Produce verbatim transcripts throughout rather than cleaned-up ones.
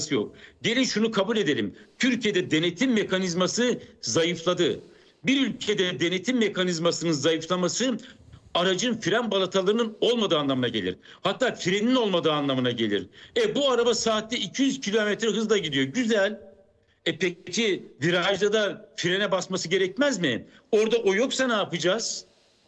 mekanizması yok. Gelin şunu kabul edelim. Türkiye'de denetim mekanizması zayıfladı. Bir ülkede denetim mekanizmasının zayıflaması aracın fren balatalarının olmadığı anlamına gelir. Hatta frenin olmadığı anlamına gelir. E bu araba saatte iki yüz kilometre hızla gidiyor. Güzel. E peki virajda da frene basması gerekmez mi? Orada o yoksa ne yapacağız?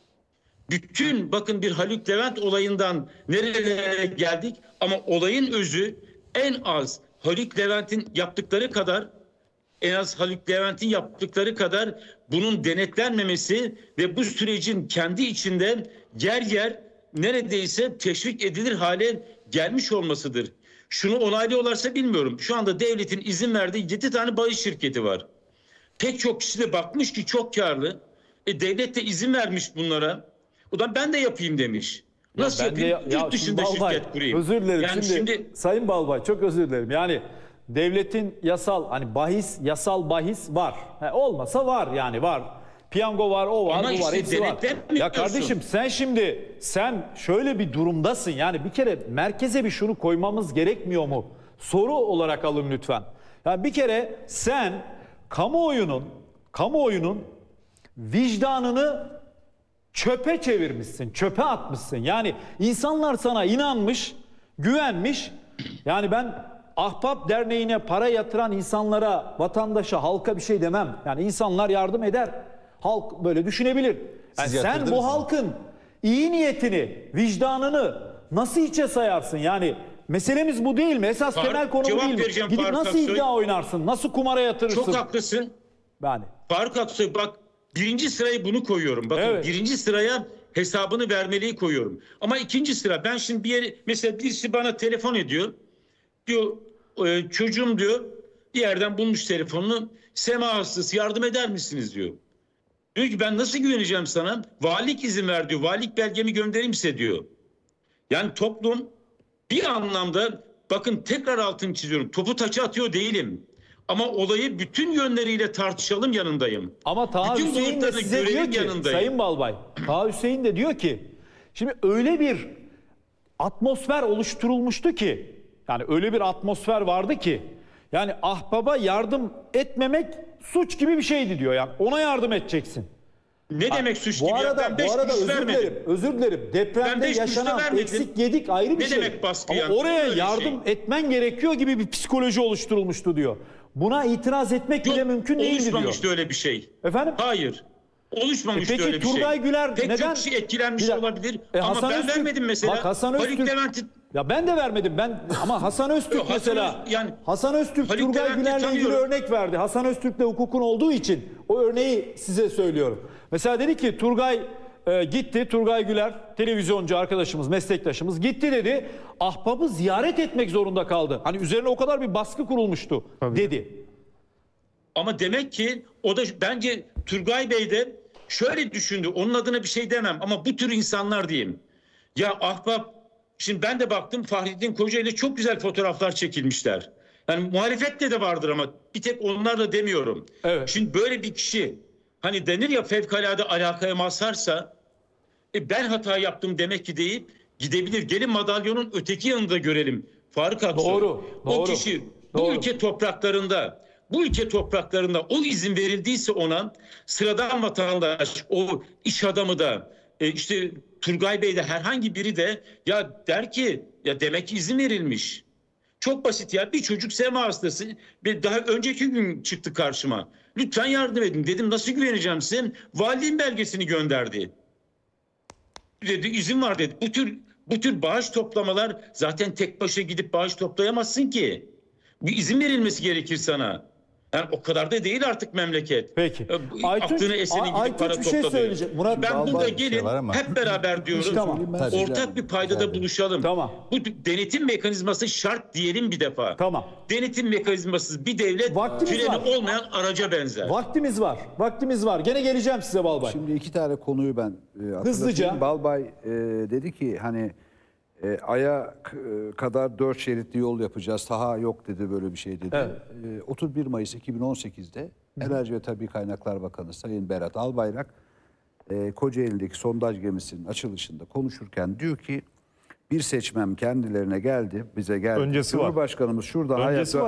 Bütün bakın bir Haluk Levent olayından nerelere geldik ama olayın özü en az Haluk Levent'in yaptıkları kadar en az Haluk Levent'in yaptıkları kadar bunun denetlenmemesi ve bu sürecin kendi içinde yer yer neredeyse teşvik edilir hale gelmiş olmasıdır. Şunu onaylıyorlarsa bilmiyorum. Şu anda devletin izin verdiği yedi tane bahis şirketi var. Pek çok kişi de bakmış ki çok karlı. E devlet de izin vermiş bunlara. O da ben de yapayım demiş. Nasıl Ya yapayım? de, Yurt dışında Balbay, şirket kurayım. Özür dilerim. Yani şimdi, şimdi Sayın Balbay çok özür dilerim. Yani devletin yasal hani bahis yasal bahis var. He, olmasa var yani var. Piyango var, o var, ama bu işte var, hepsi var. Ya kardeşim sen şimdi sen şöyle bir durumdasın. Yani bir kere merkeze bir şunu koymamız gerekmiyor mu? Soru olarak alın lütfen. Yani bir kere sen kamuoyunun kamuoyunun vicdanını çöpe çevirmişsin, çöpe atmışsın. Yani insanlar sana inanmış, güvenmiş. Yani ben Ahbap Derneği'ne para yatıran insanlara, vatandaşa, halka bir şey demem. Yani insanlar yardım eder. Halk böyle düşünebilir. Yani sen bu halkın iyi niyetini, vicdanını nasıl hiçe sayarsın? Yani meselemiz bu değil mi? Esas Faruk, temel konu bu değil mi? Gidip Faruk nasıl Aksoy, iddia oynarsın? Nasıl kumara yatırırsın? çok haklısın. Yani. Faruk Aksoy bak birinci sırayı bunu koyuyorum. Bakın Evet. birinci sıraya hesabını vermeliyi koyuyorum. Ama ikinci sıra ben şimdi bir yere mesela birisi bana telefon ediyor. Diyor e, çocuğum diyor bir yerden bulmuş telefonunu, sema hastası, yardım eder misiniz diyor. Diyor ki ben nasıl güveneceğim sana? Valilik izin ver diyor. Valilik belgemi gönderimse diyor. Yani toplum bir anlamda bakın tekrar altını çiziyorum. Topu taça atıyor değilim. Ama olayı bütün yönleriyle tartışalım yanındayım. Ama Taha bütün Hüseyin de boyutlarını size diyor görelim ki, yanındayım. Sayın Balbay, Taha Hüseyin de diyor ki, şimdi öyle bir atmosfer oluşturulmuştu ki, yani öyle bir atmosfer vardı ki, yani ahbaba yardım etmemek suç gibi bir şeydi diyor. Yani ona yardım edeceksin. Ne ha, demek suç bu gibi arada, ya? Ben beş bu arada kuruş özür vermedim. dilerim, özür dilerim. Depremde yaşanan eksik yedik ayrı bir ne şey. Demek baskı Ama yani? oraya Öyle yardım şey. etmen gerekiyor gibi bir psikoloji oluşturulmuştu diyor. Buna itiraz etmek Yok, bile mümkün değildi diyor. oluşmamıştı öyle bir şey. Efendim? Hayır. Oluşmamıştı E peki, öyle bir şey. Turgay Güler Pek neden? çok kişi etkilenmiş Bir olabilir. E, ama Hasan ben Öztürk, vermedim mesela. Bak Hasan Haluk Öztürk. Levent'i Ya ben de vermedim. Ben ama Hasan Öztürk Yok, Hasan mesela Öz- yani Hasan Öztürk Haluk Turgay Levent'i Güler'le ilgili tanıyorum. örnek verdi. Hasan Öztürk'le hukukun olduğu için o örneği size söylüyorum. Mesela dedi ki Turgay e, gitti. Turgay Güler televizyoncu arkadaşımız, meslektaşımız gitti dedi. Ahbabı ziyaret etmek zorunda kaldı. Hani üzerine o kadar bir baskı kurulmuştu Tabii. dedi. Ama demek ki o da bence Turgay Bey de şöyle düşündü. Onun adına bir şey demem ama bu tür insanlar diyeyim. Ya ahbap, şimdi ben de baktım Fahrettin Koca ile çok güzel fotoğraflar çekilmişler. Yani muhalefette de vardır ama bir tek onlarla demiyorum. Evet. Şimdi böyle bir kişi hani denir ya fevkalade alakaya mazharsa e ben hata yaptım demek ki deyip gidebilir. Gelin madalyonun öteki yanında görelim. Faruk Aksoy. Doğru, O doğru, kişi bu doğru. ülke topraklarında bu ülke topraklarında o izin verildiyse ona sıradan vatandaş, o iş adamı da e, işte Turgay Bey de herhangi biri de ya der ki ya demek ki izin verilmiş. Çok basit ya, bir çocuk sema hastası ve daha önceki gün çıktı karşıma. Lütfen yardım edin dedim, nasıl güveneceğim size? Valiliğin belgesini gönderdi. Dedi izin var dedi. Bu tür bu tür bağış toplamalar zaten tek başına gidip bağış toplayamazsın ki. Bir izin verilmesi gerekir sana. Yani o kadar da değil artık memleket. Peki. Aytunç, aklına eseni gidip Aytunç para bir şey toplamıyor. söyleyecek. Murat ben Balbay burada bir şey gelin ama. hep beraber diyoruz. İşte tamam. Ortak bir paydada Tabii. buluşalım. Tamam. Bu denetim mekanizması şart diyelim bir defa. Tamam. Denetim mekanizmasız bir devlet Vaktimiz freni var. olmayan araca benzer. Vaktimiz var. Vaktimiz var. Gene geleceğim size Balbay. Şimdi iki tane konuyu ben e, hatırlatayım. Hızlıca. Balbay e, dedi ki hani e, Ay'a e, kadar dört şeritli yol yapacağız. Taha yok dedi, böyle bir şey dedi. Evet. E, otuz bir Mayıs iki bin on sekiz'de Enerji ve Tabii Kaynaklar Bakanı Sayın Berat Albayrak e, Kocaeli'ndeki sondaj gemisinin açılışında konuşurken diyor ki bir seçmen kendilerine geldi, bize geldi. Öncesi var. Cumhurbaşkanımız şuradan Öncesi hayat